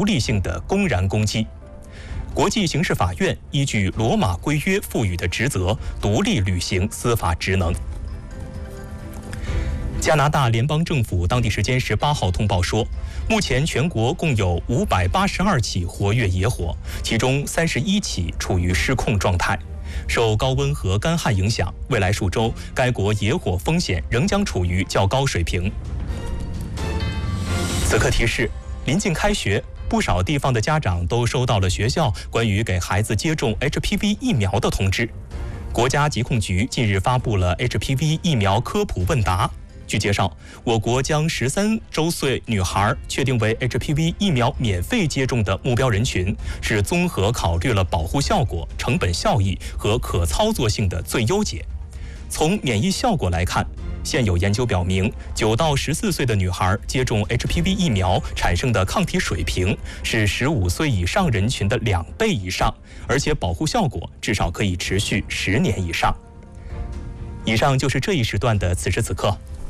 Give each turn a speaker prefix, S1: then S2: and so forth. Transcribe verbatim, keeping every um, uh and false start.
S1: 独立性的公然攻击。国际刑事法院依据罗马规约赋予的职责，独立履行司法职能。加拿大联邦政府当地时间十八号通报说，目前全国共有五百八十二起活跃野火，其中三十一起处于失控状态。受高温和干旱影响，未来数周该国野火风险仍将处于较高水平。此刻提示：临近开学，不少地方的家长都收到了学校关于给孩子接种 H P V 疫苗的通知。国家疾控局近日发布了 H P V 疫苗科普问答。据介绍，我国将十三周岁女孩确定为 H P V 疫苗免费接种的目标人群，是综合考虑了保护效果、成本效益和可操作性的最优解。从免疫效果来看，现有研究表明，九到十四岁的女孩接种 H P V 疫苗产生的抗体水平是十五岁以上人群的两倍以上，而且保护效果至少可以持续十年以上。以上就是这一时段的此时此刻。